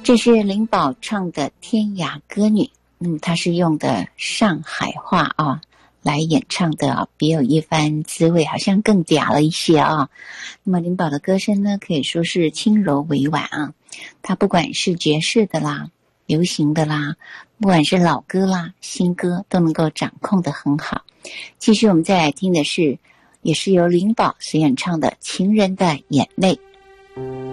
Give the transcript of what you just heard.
这是林宝唱的《天涯歌女》，那么他是用的上海话啊来演唱的，别有一番滋味，好像更嗲了一些啊。那么林宝的歌声呢，可以说是轻柔委婉啊，他不管是爵士的啦、流行的啦，不管是老歌啦、新歌，都能够掌控得很好。继续我们再来听的是，也是由林宝所演唱的《情人的眼泪》。